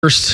first,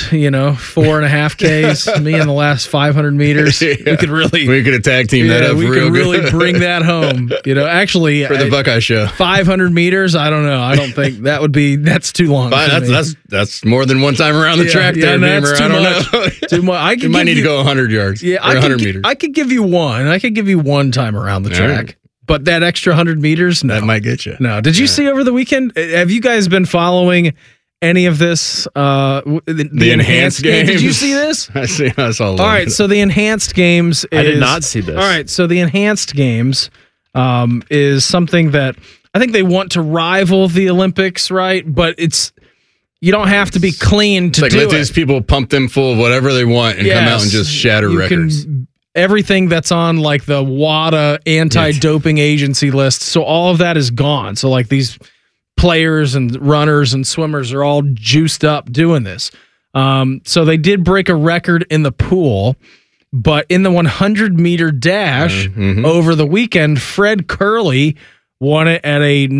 4.5 Ks, me in the last 500 meters. Yeah. We could tag team that up we real could really good. bring that home. Actually, for the Buckeye Show. 500 meters, I don't know. I don't think that's too long. That's more than one time around the track there, Beamer. I don't know. Too much. You might need to go 100 yards. Yeah, 100 meters. I could give you one. I could give you one time around the track. Right. But that extra 100 meters, no. That might get you. No. Did you see over the weekend? Have you guys been following any of this? The enhanced games? Did you see this? I saw. All right, so the enhanced games I did not see this. All right, so the enhanced games is something that I think they want to rival the Olympics, right? But you don't have to be clean to do it. Let these people pump them full of whatever they want and come out and just shatter records. Everything that's on like the WADA anti-doping agency list, so all of that is gone. So like these players and runners and swimmers are all juiced up doing this. So they did break a record in the pool, but in the 100-meter dash over the weekend, Fred Curley won it at a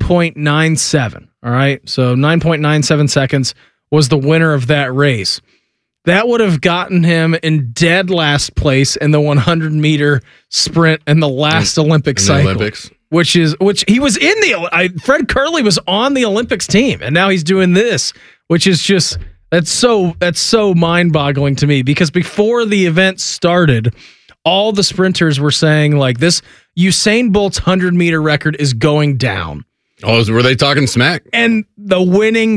9.97. All right, so 9.97 seconds was the winner of that race. That would have gotten him in dead last place in the 100-meter sprint in the last Olympic cycle. Which he was in Fred Curley was on the Olympics team, and now he's doing this, which is just that's so mind-boggling to me, because before the event started, all the sprinters were saying like this Usain Bolt's 100-meter record is going down. Oh, were they talking smack? And the winning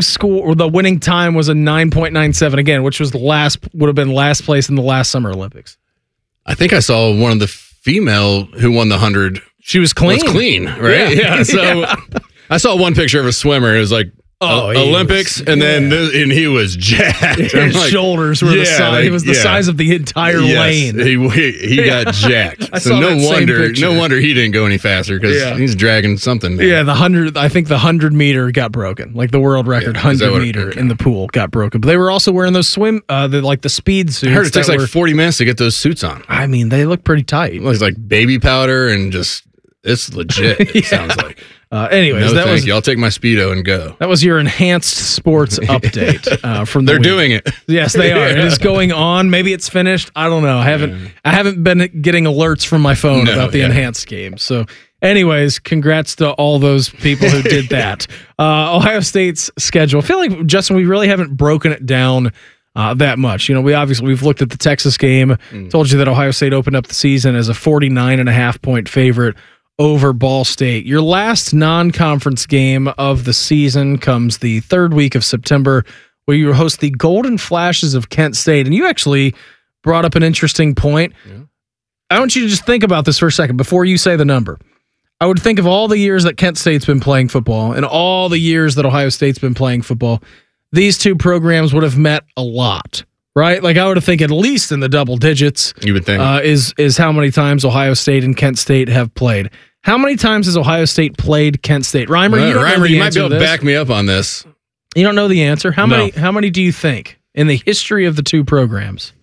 time was a 9.97 again, which would have been last place in the last Summer Olympics. I think I saw one of the female who won the 100. She was clean. Right? Yeah. So I saw one picture of a swimmer. It was like Olympics, and then he was jacked. His shoulders were the size. He was the size of the entire lane. He got jacked. So no wonder he didn't go any faster, because he's dragging something. Man. Yeah, I think the 100-meter got broken. Like the world record 100-meter in the pool got broken. But they were also wearing those the speed suits. I heard it takes like 40 minutes to get those suits on. I mean, they look pretty tight. It looks like baby powder and just it's legit. It sounds like. Anyways, thank you. I'll take my Speedo and go. That was your enhanced sports update from the They're doing it. Yes, they are. It is going on. Maybe it's finished. I don't know. I haven't been getting alerts from my phone about the enhanced game. So, anyways, congrats to all those people who did that. Ohio State's schedule. I feel like, Justin, we really haven't broken it down that much. We've looked at the Texas game. Told you that Ohio State opened up the season as a 49.5 point favorite over Ball State. Your last non-conference game of the season comes the third week of September, where you host the Golden Flashes of Kent State. And you actually brought up an interesting point. Yeah. I want you to just think about this for a second before you say the number. I would think of all the years that Kent State's been playing football and all the years that Ohio State's been playing football, these two programs would have met a lot. Right? Like I would think at least in the double digits. You would think. Is how many times Ohio State and Kent State have played. How many times has Ohio State played Kent State? Reimer, you might be able to back me up on this. You don't know the answer? How many do you think in the history of the two programs?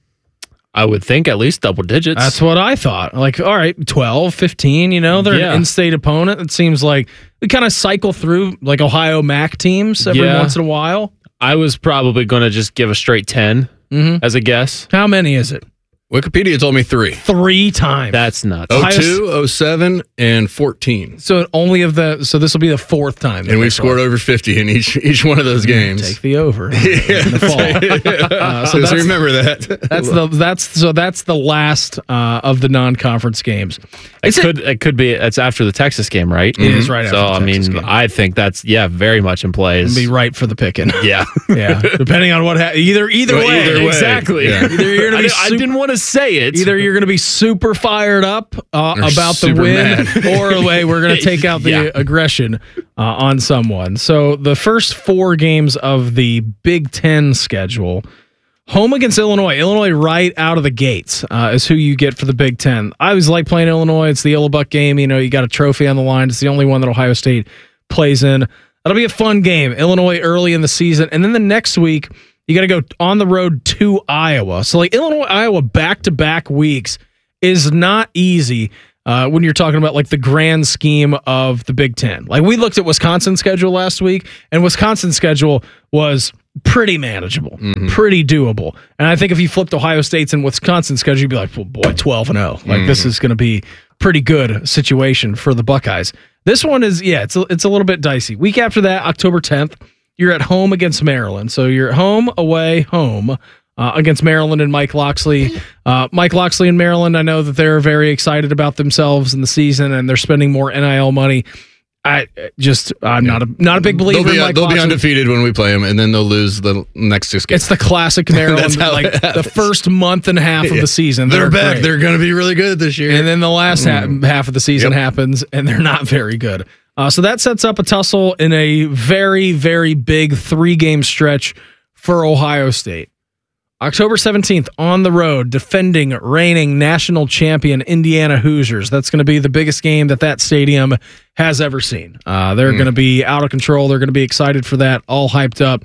I would think at least double digits. That's what I thought. Like, all right, 12, 15, they're an in-state opponent. It seems like we kind of cycle through like Ohio MAC teams every once in a while. I was probably going to just give a straight 10 as a guess. How many is it? Wikipedia told me 3. 3 times. That's nuts. 02, 07, and 14. So this will be the 4th time. And we've scored over 50 in each one of those games. Take the over in the fall. So remember that. That's the last of the non-conference games. It could be. It's after the Texas game, right? It is right after the Texas game. I think that's very much in play. It'll be right for the picking. Yeah. Depending on what happens. Either way. Exactly. Yeah. Either you're gonna be I didn't want to say it. Either you're going to be super fired up about the win, or we're going to take out the aggression on someone. So the first 4 games of the Big Ten schedule, home against Illinois. Illinois right out of the gates is who you get for the Big Ten. I always like playing Illinois. It's the Yellowbuck game. You got a trophy on the line. It's the only one that Ohio State plays in. That'll be a fun game. Illinois early in the season. And then the next week, you got to go on the road to Iowa. So like Illinois, Iowa back-to-back weeks is not easy when you're talking about like the grand scheme of the Big Ten. Like we looked at Wisconsin's schedule last week, and Wisconsin's schedule was pretty manageable, pretty doable. And I think if you flipped Ohio State's and Wisconsin's schedule, you'd be like, well, boy, 12-0. Like this is going to be pretty good situation for the Buckeyes. This one is, it's a little bit dicey. Week after that, October 10th, you're at home against Maryland. So you're at home, away, home against Maryland and Mike Locksley. Mike Locksley and Maryland, I know that they're very excited about themselves in the season and they're spending more NIL money. I'm not a big believer in Mike They'll Locksley. be undefeated when we play them, and then they'll lose the next 6 games. It's the classic Maryland, like the first month and a half of the season. They're back. Great. They're going to be really good this year. And then the last half of the season happens, and they're not very good. So that sets up a tussle in a very, very big 3-game stretch for Ohio State. October 17th, on the road, defending, reigning national champion Indiana Hoosiers. That's going to be the biggest game that stadium has ever seen. They're going to be out of control. They're going to be excited for that, all hyped up.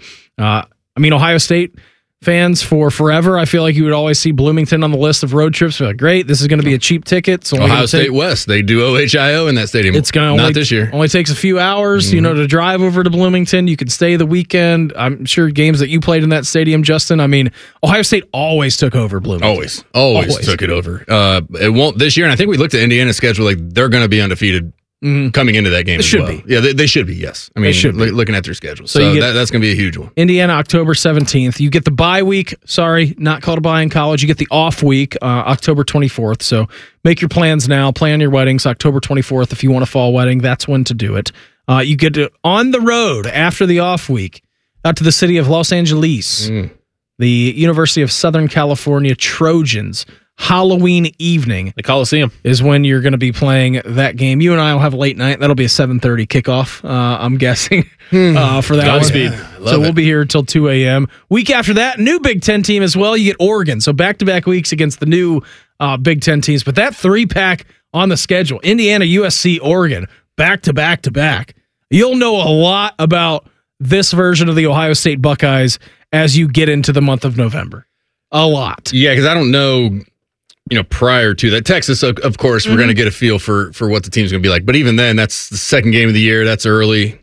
Ohio State fans for forever, I feel like you would always see Bloomington on the list of road trips. We're like, great, this is going to be a cheap ticket. So Ohio State West, they do OHIO in that stadium. It's going to not this year. Only takes a few hours, to drive over to Bloomington. You can stay the weekend. I'm sure games that you played in that stadium, Justin. Ohio State always took over Bloomington. Always took it over. It won't this year, and I think we looked at Indiana's schedule. Like they're going to be undefeated. Coming into that game They should be. Yeah, they should be, yes. Looking at their schedule. So that's going to be a huge one. Indiana, October 17th. You get the bye week. Sorry, not called a bye in college. You get the off week, October 24th. So make your plans now. Plan your weddings, October 24th. If you want a fall wedding, that's when to do it. You get to, on the road after the off week, out to the city of Los Angeles. The University of Southern California Trojans. Halloween evening, the Coliseum, is when you're going to be playing that game. You and I will have a late night. That'll be a 7:30 kickoff, I'm guessing, for that Godspeed. one. So we'll be here until 2 a.m. Week after that, new Big Ten team as well. You get Oregon. So back-to-back weeks against the new Big Ten teams. But that 3-pack on the schedule, Indiana, USC, Oregon, back-to-back-to-back. You'll know a lot about this version of the Ohio State Buckeyes as you get into the month of November. A lot. Yeah, because I don't know... prior to that, Texas, of course, we're going to get a feel for what the team's going to be like. But even then, that's the second game of the year. That's early.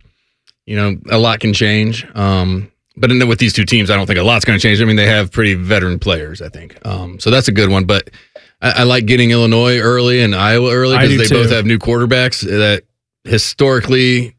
A lot can change. But with these two teams, I don't think a lot's going to change. They have pretty veteran players, I think. So that's a good one. But I like getting Illinois early and Iowa early because they both have new quarterbacks that historically...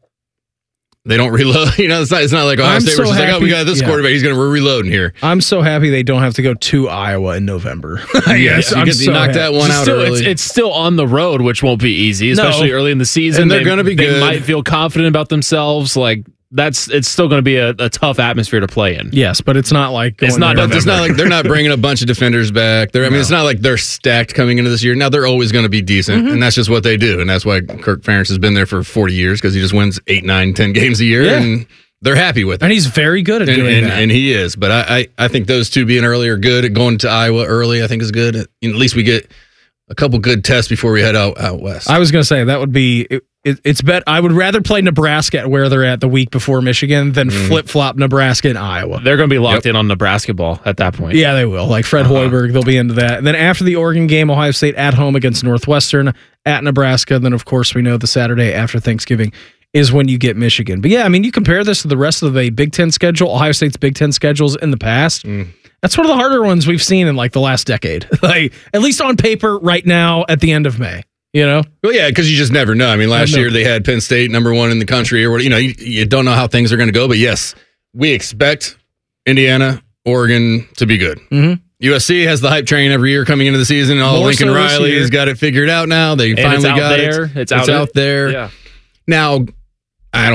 They don't reload. It's not like Ohio State versus we got this quarterback. He's going to reload in here. I'm so happy they don't have to go to Iowa in November. Yes, you knock that one out early. It's still on the road, which won't be easy, especially early in the season. And they're going to be good. They might feel confident about themselves. It's still going to be a tough atmosphere to play in. Yes, but it's not like it's not like they're not bringing a bunch of defenders back. It's not like they're stacked coming into this year. Now they're always going to be decent, and that's just what they do. And that's why Kirk Ferentz has been there for 40 years because he just wins 8, 9, 10 games a year, and they're happy with it. And he's very good at doing that. And he is. But I think those two being early are good. Going to Iowa early, I think, is good. At least we get a couple good tests before we head out west. I was going to say that would be. It's bet. I would rather play Nebraska at where they're at the week before Michigan than flip-flop Nebraska and Iowa. They're going to be locked in on Nebraska ball at that point. Yeah, they will. Like Fred Hoiberg, they'll be into that. And then after the Oregon game, Ohio State at home against Northwestern, at Nebraska. And then, of course, we know the Saturday after Thanksgiving is when you get Michigan. But yeah, you compare this to the rest of the Big Ten schedule, Ohio State's Big Ten schedules in the past. That's one of the harder ones we've seen in the last decade. At least on paper right now at the end of May. Well, yeah, because you just never know. Last year they had Penn State #1 in the country, or what. You don't know how things are going to go. But yes, we expect Indiana, Oregon to be good. USC has the hype train every year coming into the season. Lincoln Riley has got it figured out now. They finally got it. It's out there. Yeah. Now, I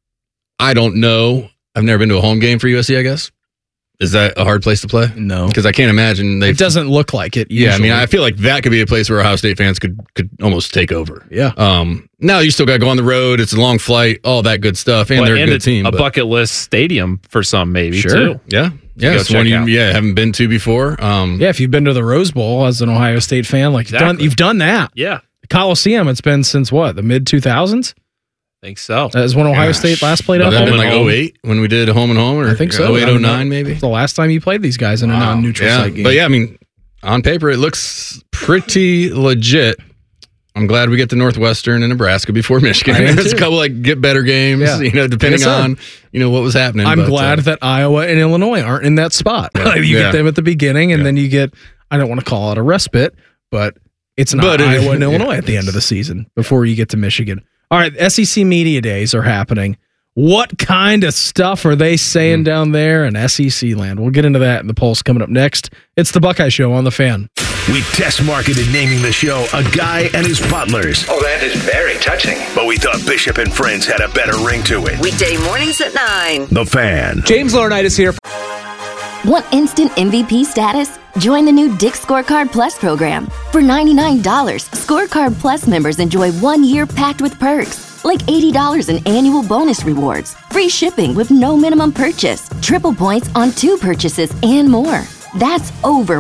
don't know. I've never been to a home game for USC. I guess. Is that a hard place to play? No. Because I can't imagine it doesn't look like it. Usually. Yeah, I feel like that could be a place where Ohio State fans could almost take over. Yeah. Now you still got to go on the road. It's a long flight, all that good stuff, and they're a good team. A bucket list stadium for some, maybe, too. Yeah. Yeah, it's one you haven't been to before. If you've been to the Rose Bowl as an Ohio State fan, you've done that. Yeah. The Coliseum, it's been since what, the mid-2000s? I think so. That was when Ohio State last played at home. Like 08 when we did home and home, or I think so. 08, 09 maybe. The last time you played these guys in a non-neutral site game. But on paper it looks pretty legit. I'm glad we get to Northwestern and Nebraska before Michigan. There's a couple get better games, depending on what was happening. I'm glad that Iowa and Illinois aren't in that spot. You get them at the beginning, and then you get, I don't want to call it a respite, but it's not Iowa and Illinois at the end of the season before you get to Michigan. All right, SEC Media Days are happening. What kind of stuff are they saying down there in SEC land? We'll get into that in the Pulse coming up next. It's the Buckeye Show on The Fan. We test marketed naming the show A Guy and His Butlers. Oh, that is very touching. But we thought Bishop and Friends had a better ring to it. Weekday mornings at 9. The Fan. James Laurinaitis here. Want instant MVP status? Join the new Dick's Scorecard Plus program. For $99, Scorecard Plus members enjoy 1 year packed with perks, like $80 in annual bonus rewards, free shipping with no minimum purchase, triple points on 2 purchases, and more. That's over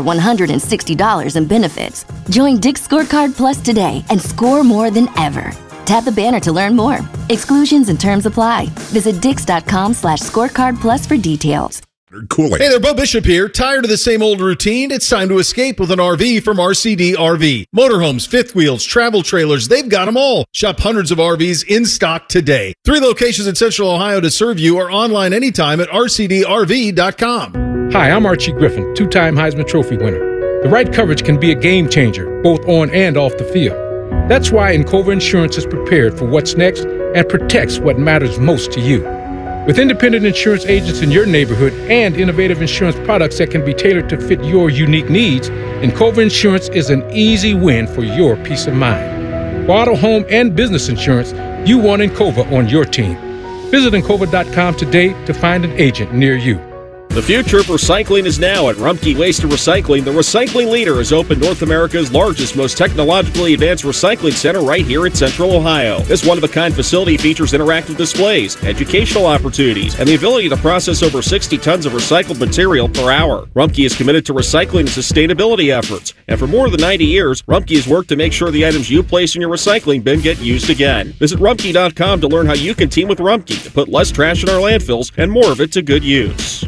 $160 in benefits. Join Dick's Scorecard Plus today and score more than ever. Tap the banner to learn more. Exclusions and terms apply. Visit dix.com/scorecard plus for details. Cooling. Hey there, Bo Bishop here. Tired of the same old routine? It's time to escape with an RV from RCD RV. Motorhomes, fifth wheels, travel trailers, they've got them all. Shop hundreds of RVs in stock today. 3 locations in Central Ohio to serve you, or online anytime at rcdrv.com. Hi, I'm Archie Griffin, 2-time Heisman Trophy winner. The right coverage can be a game changer, both on and off the field. That's why Encova Insurance is prepared for what's next and protects what matters most to you. With independent insurance agents in your neighborhood and innovative insurance products that can be tailored to fit your unique needs, Encova Insurance is an easy win for your peace of mind. For auto, home, and business insurance, you want Encova on your team. Visit Encova.com today to find an agent near you. The future of recycling is now at Rumpke Waste and Recycling. The recycling leader has opened North America's largest, most technologically advanced recycling center right here in Central Ohio. This one-of-a-kind facility features interactive displays, educational opportunities, and the ability to process over 60 tons of recycled material per hour. Rumpke is committed to recycling and sustainability efforts, and for more than 90 years, Rumpke has worked to make sure the items you place in your recycling bin get used again. Visit Rumpke.com to learn how you can team with Rumpke to put less trash in our landfills and more of it to good use.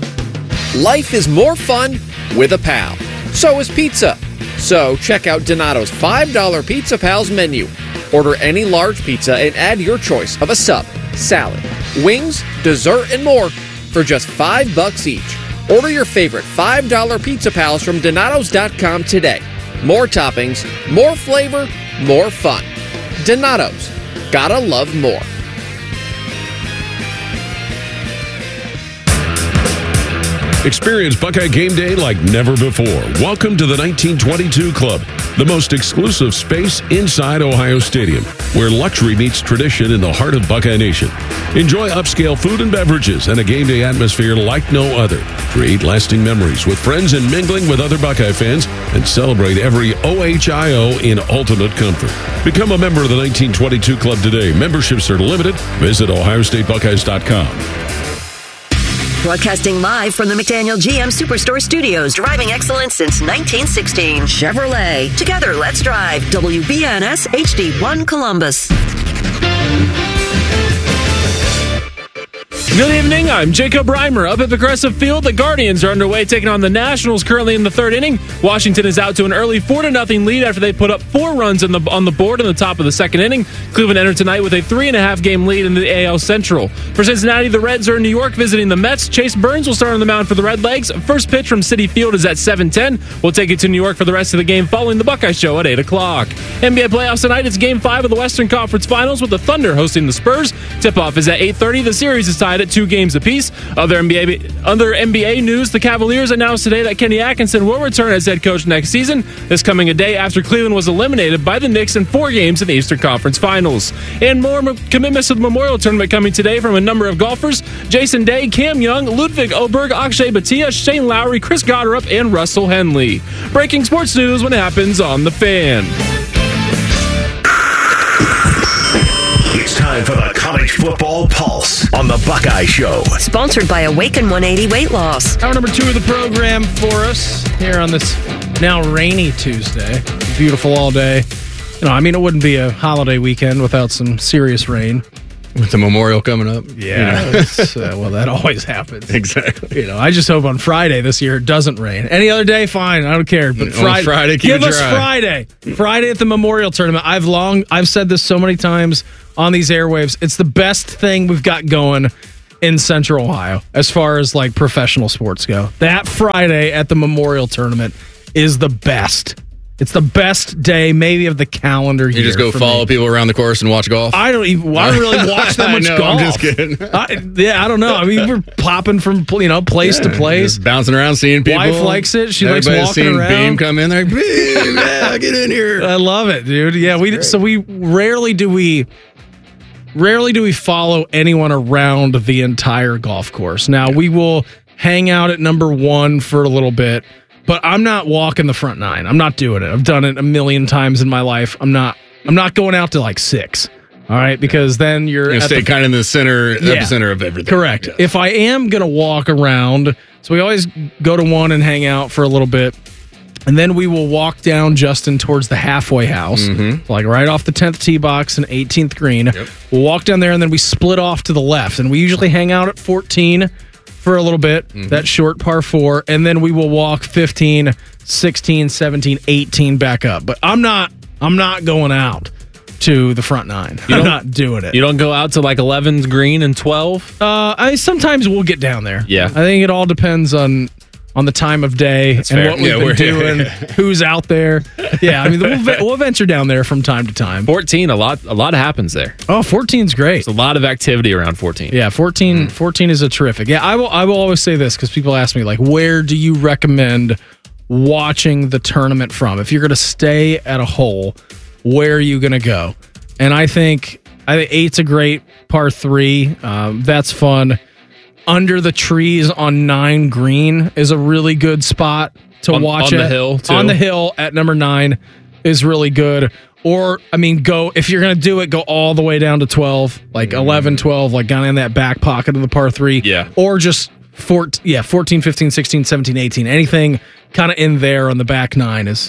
Life is more fun with a pal. So is pizza. So check out Donato's $5 Pizza Pals menu. Order any large pizza and add your choice of a sub, salad, wings, dessert, and more for just $5 each. Order your favorite $5 Pizza Pals from Donatos.com today. More toppings, more flavor, more fun. Donato's. Gotta love more. Experience Buckeye Game Day like never before. Welcome to the 1922 Club, the most exclusive space inside Ohio Stadium, where luxury meets tradition in the heart of Buckeye Nation. Enjoy upscale food and beverages and a game day atmosphere like no other. Create lasting memories with friends and mingling with other Buckeye fans, and celebrate every OHIO in ultimate comfort. Become a member of the 1922 Club today. Memberships are limited. Visit OhioStateBuckeyes.com. Broadcasting live from the McDaniel GM Superstore Studios. Driving excellence since 1916. Chevrolet. Together, let's drive. WBNS HD1 Columbus. Good evening, I'm Jacob Reimer. Up at Progressive Field, the Guardians are underway, taking on the Nationals currently in the 3rd inning. Washington is out to an early 4-0 lead after they put up 4 runs on the board in the top of the 2nd inning. Cleveland entered tonight with a 3.5 game lead in the AL Central. For Cincinnati, the Reds are in New York visiting the Mets. Chase Burns will start on the mound for the Redlegs. First pitch from Citi Field is at 7:10. We'll take it to New York for the rest of the game following the Buckeye Show at 8 o'clock. NBA playoffs tonight. It's Game 5 of the Western Conference Finals with the Thunder hosting the Spurs. Tip-off is at 8:30. The series is tied at 2 games apiece. Other NBA news, the Cavaliers announced today that Kenny Atkinson will return as head coach next season, this coming a day after Cleveland was eliminated by the Knicks in 4 games in the Eastern Conference Finals. And more commitments to the Memorial Tournament coming today from a number of golfers: Jason Day, Cam Young, Ludwig Oberg, Akshay Bhatia, Shane Lowry, Chris Gotterup, and Russell Henley. Breaking sports news when it happens on The Fan. Time for the College Football Pulse on the Buckeye Show. Sponsored by Awaken 180 Weight Loss. Hour number 2 of the program for us here on this now rainy Tuesday. Beautiful all day. It wouldn't be a holiday weekend without some serious rain. With the Memorial coming up. Yeah. Well, that always happens. Exactly. I just hope on Friday this year it doesn't rain. Any other day, fine. I don't care. But Friday, give us Friday. Friday at the Memorial Tournament. I've said this so many times on these airwaves. It's the best thing we've got going in Central Ohio as far as like professional sports go. That Friday at the Memorial Tournament is the best. It's the best day, maybe, of the calendar year. You just go follow people around the course and watch golf? I don't really watch that much golf. I'm just kidding. I don't know. I mean, we're popping from place to place. Just bouncing around, seeing people. Wife likes it. She likes Everybody's walking seeing around. Beam come in there. Beam, yeah, get in here. I love it, dude. Yeah, we rarely do we follow anyone around the entire golf course. Now, we will hang out at number 1 for a little bit. But I'm not walking the front 9. I'm not doing it. I've done it a million times in my life. I'm not going out to like 6. All right, because then you're going to stay kind of in the epicenter of everything. Correct. Yes. If I am going to walk around, so we always go to 1 and hang out for a little bit, and then we will walk down, Justin, towards the halfway house, like right off the 10th tee box and 18th green. Yep. We'll walk down there, and then we split off to the left, and we usually hang out at 14 for a little bit, that short par 4, and then we will walk 15, 16, 17, 18 back up. But I'm not going out to the front 9. I'm not doing it. You don't go out to like 11's green and 12? Sometimes we'll get down there. Yeah. I think it all depends on the time of day and what we've been doing, who's out there. Yeah, I mean, we'll venture down there from time to time. 14, a lot happens there. Oh, 14's great. There's a lot of activity around 14. Yeah, 14 is a terrific. Yeah, I will always say this because people ask me, like, where do you recommend watching the tournament from? If you're going to stay at a hole, where are you going to go? And I think 8's a great par 3. That's fun. Under the trees on 9 green is a really good spot to watch it. On the hill, too. On the hill at number 9 is really good. Or, I mean, if you're going to do it, go all the way down to 12, like 11, 12, like down in that back pocket of the par 3. Yeah. Or just 14, 15, 16, 17, 18. Anything kind of in there on the back 9 is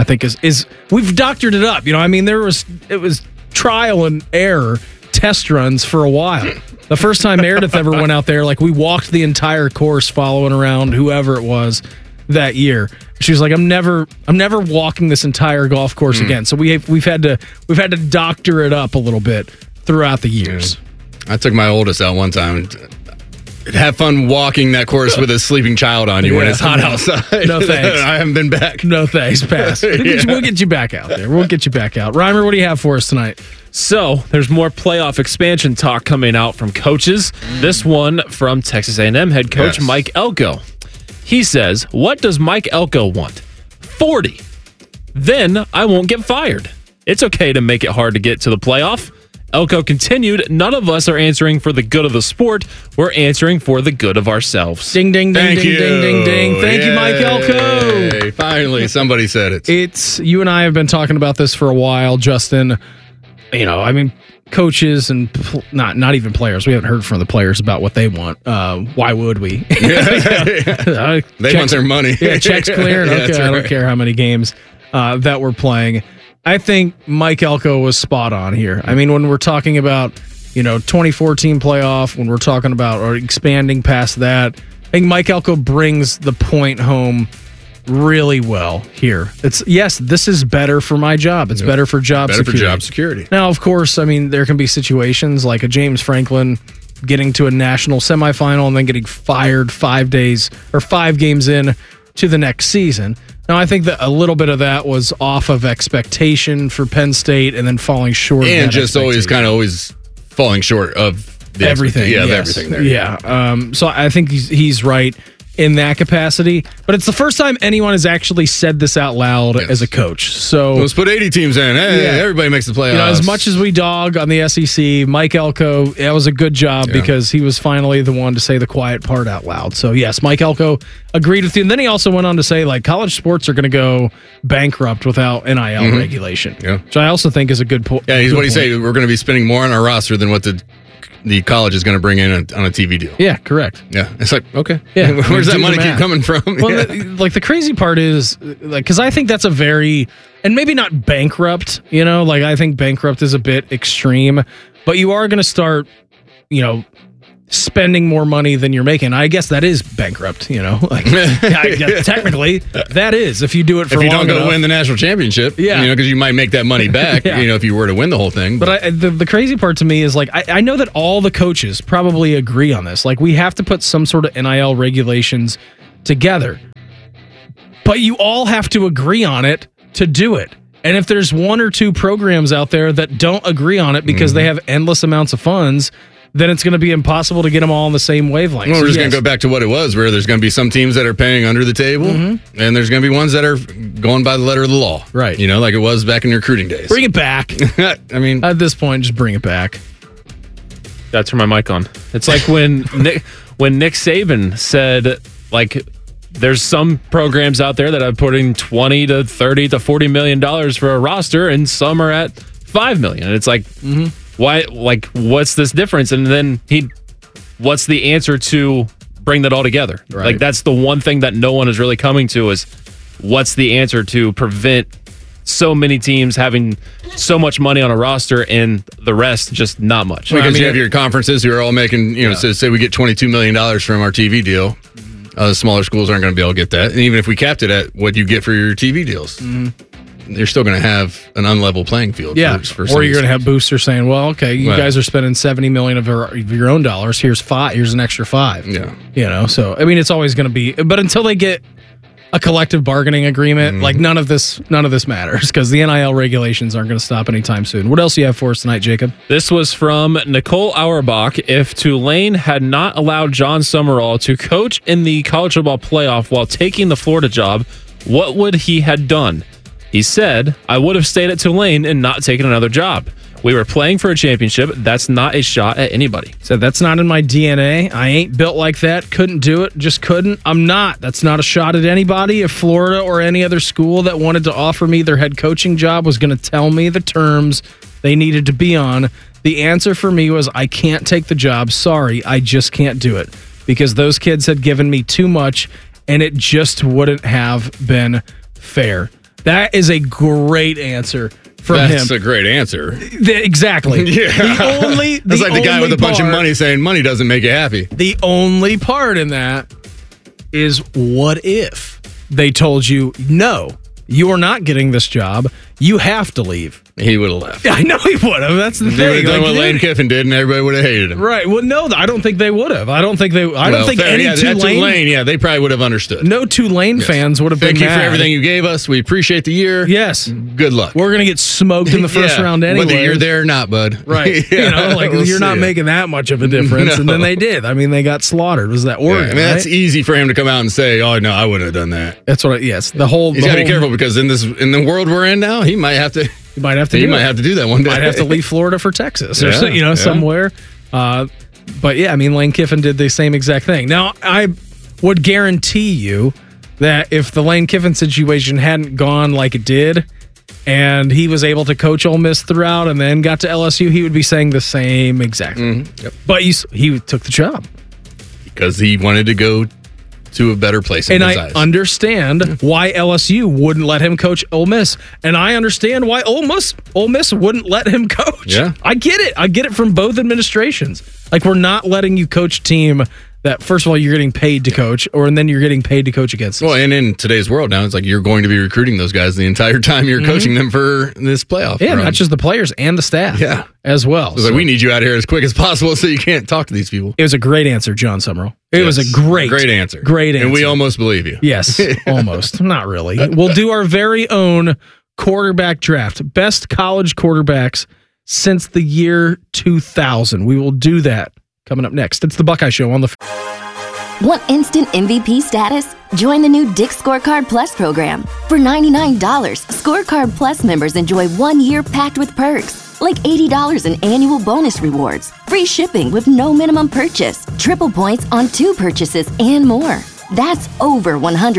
we've doctored it up. I mean, it was trial and error test runs for a while. The first time Meredith ever went out there, like, we walked the entire course following around whoever it was that year. She was like, I'm never walking this entire golf course again. So we've had to doctor it up a little bit throughout the years. I took my oldest out one time. Have fun walking that course with a sleeping child on you when it's hot outside. No thanks. I haven't been back. No thanks. Pass. We'll get you back out there. We'll get you back out. Reimer, what do you have for us tonight? So there's more playoff expansion talk coming out from coaches. This one from Texas A&M head coach Mike Elko. He says, what does Mike Elko want? 40. Then I won't get fired. It's okay to make it hard to get to the playoff. Elko continued, none of us are answering for the good of the sport. We're answering for the good of ourselves. Ding, ding, ding, ding, ding, ding, ding. Thank you, Mike Elko. Finally, somebody said it. It's you and I have been talking about this for a while, Justin. I mean, coaches and not even players. We haven't heard from the players about what they want. Why would we? They want their money. Yeah, checks clearing. Okay, I don't care how many games that we're playing. I think Mike Elko was spot on here. I mean, when we're talking about 2014 playoff, when we're talking about or expanding past that, I think Mike Elko brings the point home really well here. This is better for my job. It's better for job security. Better for job security. Now, of course, I mean, there can be situations like a James Franklin getting to a national semifinal and then getting fired 5 days or 5 games in to the next season. Now, I think that a little bit of that was off of expectation for Penn State and then falling short of that and just always falling short of everything. Yeah, everything there. Yeah. So I think he's right in that capacity, but it's the first time anyone has actually said this out loud as a coach. So let's put 80 teams in. Hey, everybody makes the playoffs. As much as we dog on the SEC, Mike Elko, that was a good job because he was finally the one to say the quiet part out loud. So yes, Mike Elko agreed with you. And then he also went on to say, like, college sports are going to go bankrupt without NIL regulation, which I also think is a good point. Yeah, what he say? We're going to be spending more on our roster than what the college is going to bring in on a TV deal. Yeah, correct. Yeah, it's like, okay. Yeah, where's that money keep coming from? Well, the crazy part is, like, because I think that's a very, and maybe not bankrupt, I think bankrupt is a bit extreme, but you are going to start, spending more money than you're making. I guess that is bankrupt, like technically that is, if you do it for if you long don't go enough. win the national championship, because you might make that money back, if you were to win the whole thing. But the crazy part to me is I know that all the coaches probably agree on this. Like, we have to put some sort of NIL regulations together, but you all have to agree on it to do it. And if there's one or two programs out there that don't agree on it because they have endless amounts of funds, then it's going to be impossible to get them all on the same wavelength. Well, we're just going to go back to what it was, where there's going to be some teams that are paying under the table, and there's going to be ones that are going by the letter of the law. Right. Like it was back in your recruiting days. Bring it back. I mean, at this point, just bring it back. Gotta turn my mic on. It's like when Nick Saban said, there's some programs out there that are putting $20 to $30 to $40 million for a roster, and some are at $5 million. And it's like, why? What's this difference? And then what's the answer to bring that all together? Right. That's the one thing that no one is really coming to is what's the answer to prevent so many teams having so much money on a roster and the rest just not much. Because you have your conferences who are all making, say we get $22 million from our TV deal. Smaller schools aren't going to be able to get that. And even if we capped it at what you get for your TV deals, you're still going to have an unlevel playing field. Yeah, for or you're going to have boosters saying, well, okay, you guys are spending $70 million of your own dollars. Here's an extra $5. Yeah. So, I mean, it's always going to be, but until they get a collective bargaining agreement, none of this matters because the NIL regulations aren't going to stop anytime soon. What else do you have for us tonight, Jacob? This was from Nicole Auerbach. If Tulane had not allowed John Summerall to coach in the college football playoff while taking the Florida job, what would he had done? He said, I would have stayed at Tulane and not taken another job. We were playing for a championship. That's not a shot at anybody. So that's not in my DNA. I ain't built like that. Couldn't do it. Just couldn't. I'm not. That's not a shot at anybody. If Florida or any other school that wanted to offer me their head coaching job was going to tell me the terms they needed to be on, the answer for me was, I can't take the job. Sorry, I just can't do it. Because those kids had given me too much, and it just wouldn't have been fair. That is a great answer from him. That's a great answer. Exactly. Yeah. That's like the guy with a bunch of money saying money doesn't make you happy. The only part in that is, what if they told you, no, you are not getting this job. You have to leave. He would have left. I know he would have. That's the They thing. would have done what Lane Kiffin did, and everybody would have hated him. Right. Well, no, I don't think they would have. I don't think any Tulane. They probably would have understood. No Tulane fans would have been mad. Thank you for everything you gave us. We appreciate the year. Yes. Good luck. We're going to get smoked in the first round anyway. Whether you're there or not, bud. Right. You're not making that much of a difference. No. And then they did. I mean, they got slaughtered. Was that Oregon? That's easy for him to come out and say, oh, no, I wouldn't have done that. That's what He's got to be careful because in the world we're in now, he might have to. He might have to do that one day. Might have to leave Florida for Texas or somewhere. But yeah, I mean, Lane Kiffin did the same exact thing. Now, I would guarantee you that if the Lane Kiffin situation hadn't gone like it did, and he was able to coach Ole Miss throughout and then got to LSU, he would be saying the same exact thing. Yep. But he took the job. Because he wanted to go to a better place in his eyes. Understand why LSU wouldn't let him coach Ole Miss, and I understand why Ole Miss wouldn't let him coach. Yeah. I get it from both administrations. Like, we're not letting you coach a team that, first of all, you're getting paid to coach, and then you're getting paid to coach against us. Well, and in today's world now, it's like you're going to be recruiting those guys the entire time you're coaching them for this playoff. Yeah, not just the players and the staff. Yeah. As well. So we need you out here as quick as possible so you can't talk to these people. It was a great answer, John Summerall. It was a great answer. Great answer. And we almost believe you. Yes, almost. Not really. We'll do our very own quarterback draft. Best college quarterbacks since the year 2000. We will do that coming up next. It's the Buckeye Show on the... Want instant MVP status? Join the new Dick's Scorecard Plus program. For $99, Scorecard Plus members enjoy 1 year packed with perks, like $80 in annual bonus rewards, free shipping with no minimum purchase, triple points on 2 purchases, and more. That's over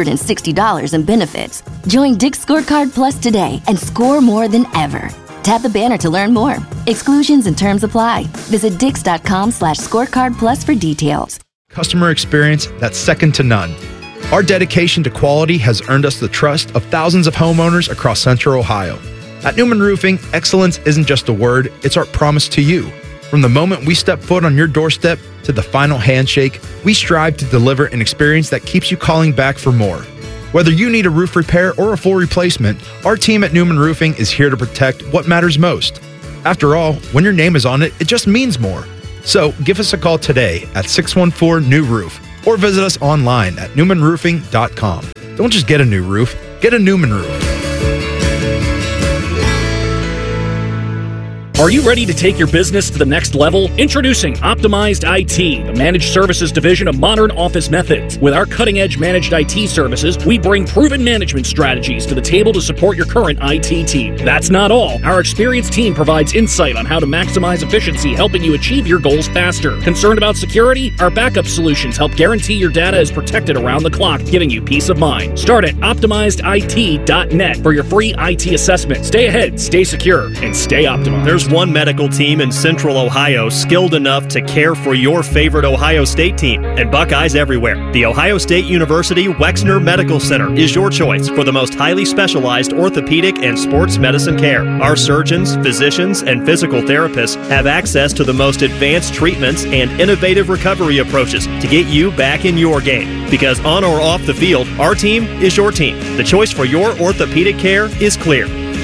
$160 in benefits. Join Dick's Scorecard Plus today and score more than ever. Tap the banner to learn more. Exclusions and terms apply. Visit Dix.com/scorecard plus for details. Customer experience that's second to none. Our dedication to quality has earned us the trust of thousands of homeowners across Central Ohio. At Newman Roofing, excellence isn't just a word, it's our promise to you. From the moment we step foot on your doorstep to the final handshake, we strive to deliver an experience that keeps you calling back for more. Whether you need a roof repair or a full replacement, our team at Newman Roofing is here to protect what matters most. After all, when your name is on it, it just means more. So give us a call today at 614-NEW-ROOF or visit us online at newmanroofing.com. Don't just get a new roof, get a Newman roof. Are you ready to take your business to the next level? Introducing Optimized IT, the managed services division of Modern Office Methods. With our cutting-edge managed IT services, we bring proven management strategies to the table to support your current IT team. That's not all. Our experienced team provides insight on how to maximize efficiency, helping you achieve your goals faster. Concerned about security? Our backup solutions help guarantee your data is protected around the clock, giving you peace of mind. Start at OptimizedIT.net for your free IT assessment. Stay ahead, stay secure, and stay optimized. There's one medical team in Central Ohio skilled enough to care for your favorite Ohio State team, and Buckeyes everywhere. The Ohio State University Wexner Medical Center is your choice for the most highly specialized orthopedic and sports medicine care. Our surgeons, physicians, and physical therapists have access to the most advanced treatments and innovative recovery approaches to get you back in your game. Because on or off the field, our team is your team. The choice for your orthopedic care is clear.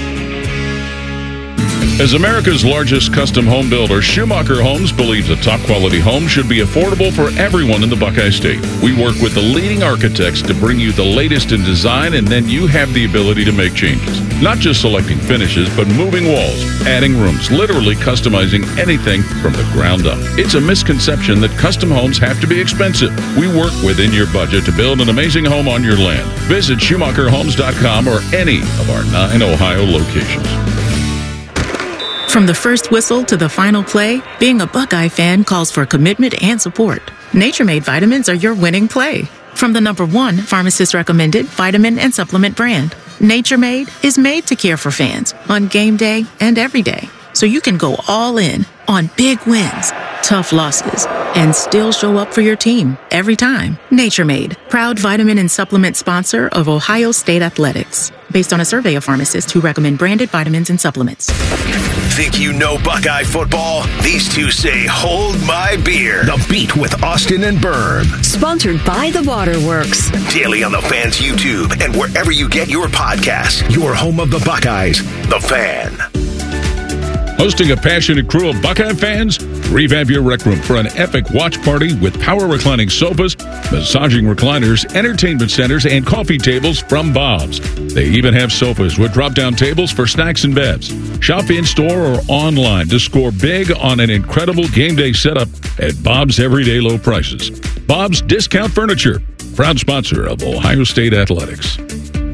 As America's largest custom home builder, Schumacher Homes believes a top-quality home should be affordable for everyone in the Buckeye State. We work with the leading architects to bring you the latest in design, and then you have the ability to make changes. Not just selecting finishes, but moving walls, adding rooms, literally customizing anything from the ground up. It's a misconception that custom homes have to be expensive. We work within your budget to build an amazing home on your land. Visit SchumacherHomes.com or any of our 9 Ohio locations. From the first whistle to the final play, being a Buckeye fan calls for commitment and support. Nature Made vitamins are your winning play. From the #1 pharmacist-recommended vitamin and supplement brand, Nature Made is made to care for fans on game day and every day. So you can go all in on big wins, tough losses, and still show up for your team every time. Nature Made, proud vitamin and supplement sponsor of Ohio State Athletics. Based on a survey of pharmacists who recommend branded vitamins and supplements. Think you know Buckeye football? These two say, hold my beer. The Beat with Austin and Berm. Sponsored by The Waterworks. Daily on the Fan's YouTube and wherever you get your podcasts. Your home of the Buckeyes, The Fan. Hosting a passionate crew of Buckeye fans? Revamp your rec room for an epic watch party with power reclining sofas, massaging recliners, entertainment centers, and coffee tables from Bob's. They even have sofas with drop-down tables for snacks and bevs. Shop in-store or online to score big on an incredible game day setup at Bob's everyday low prices. Bob's Discount Furniture, proud sponsor of Ohio State Athletics.